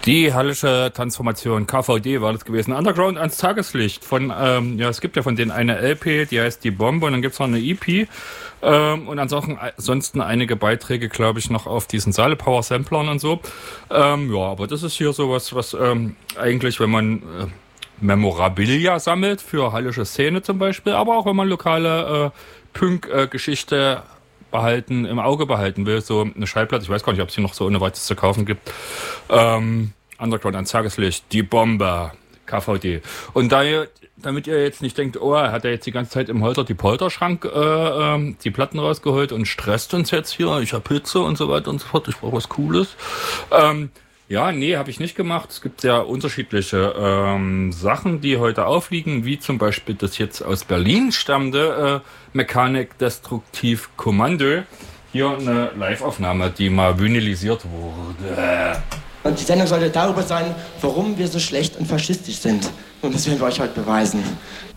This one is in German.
Die Hallische Transformation, KVD war das gewesen. Underground ans Tageslicht. Es gibt ja von denen eine LP, die heißt Die Bombe, und dann gibt's noch eine EP. Und ansonsten einige Beiträge, glaube ich, noch auf diesen Saale Power Samplern und so. Aber das ist hier sowas, was eigentlich, wenn man Memorabilia sammelt, für hallische Szene zum Beispiel, aber auch wenn man lokale Punk-Geschichte im Auge behalten will, so eine Schallplatte, ich weiß gar nicht, ob es hier noch so ohne weiteres zu kaufen gibt. Underground ans Tageslicht, Die Bombe, KVD. Und damit ihr jetzt nicht denkt, oh, er hat ja jetzt die ganze Zeit im Holter die Polterschrank die Platten rausgeholt und stresst uns jetzt hier, ich hab Hitze und so weiter und so fort, ich brauche was Cooles. Habe ich nicht gemacht. Es gibt sehr unterschiedliche Sachen, die heute aufliegen, wie zum Beispiel das jetzt aus Berlin stammende Mechanik Destruktiv Kommando. Hier eine Live-Aufnahme, die mal vinylisiert wurde. Und die Sendung sollte darüber sein, warum wir so schlecht und faschistisch sind. Und das werden wir euch heute beweisen.